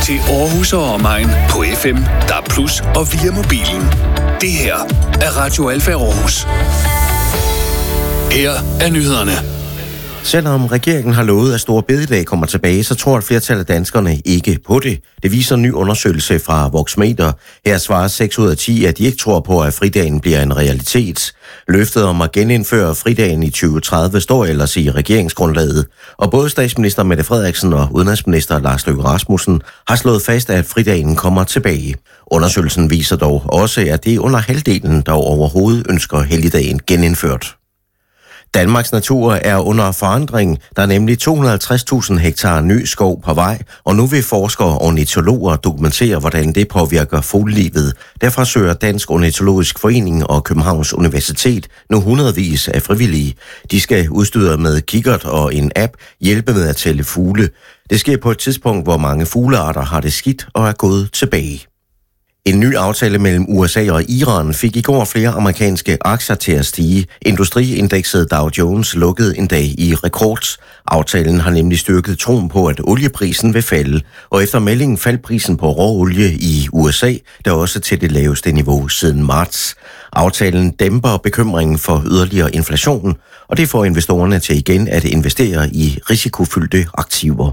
til Aarhus og omegn på FM, DAB+ og via mobilen. Det her er Radio Alfa Aarhus. Her er nyhederne. Selvom regeringen har lovet, at Store Bededag kommer tilbage, så tror et flertal af danskerne ikke på det. Det viser en ny undersøgelse fra Voxmeter. Her svarer 6 ud af 10, at de ikke tror på, at fridagen bliver en realitet. Løftet om at genindføre fridagen i 2030 står ellers i regeringsgrundlaget. Og både statsminister Mette Frederiksen og udenrigsminister Lars Løkke Rasmussen har slået fast, at fridagen kommer tilbage. Undersøgelsen viser dog også, at det er under halvdelen, der overhovedet ønsker helligdagen genindført. Danmarks natur er under forandring. Der er nemlig 250.000 hektar ny skov på vej, og nu vil forskere og ornitologer dokumentere, hvordan det påvirker fuglelivet. Derfor søger Dansk Ornitologisk Forening og Københavns Universitet nu hundredvis af frivillige. De skal udstyret med kikkert og en app hjælpe med at tælle fugle. Det sker på et tidspunkt, hvor mange fuglearter har det skidt og er gået tilbage. En ny aftale mellem USA og Iran fik i går flere amerikanske aktier til at stige. Industriindekset Dow Jones lukkede en dag i rekord. Aftalen har nemlig styrket troen på, at olieprisen vil falde, og efter meldingen faldt prisen på råolie i USA, der også til det laveste niveau siden marts. Aftalen dæmper bekymringen for yderligere inflation, og det får investorerne til igen at investere i risikofyldte aktiver.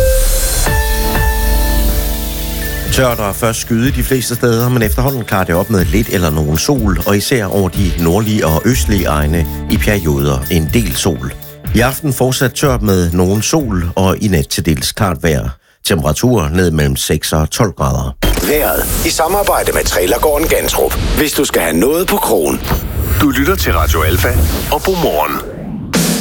Tørt og først skyde de fleste steder, men efterhånden klarer det op med lidt eller nogen sol, og især over de nordlige og østlige egne i perioder en del sol. I aften fortsat tørt med nogen sol, og i nat til dels klart vejr. Temperatur ned mellem 6 og 12 grader. Vejret i samarbejde med Trailergården Gantrup. Hvis du skal have noget på krogen. Du lytter til Radio Alfa og Godmorgen.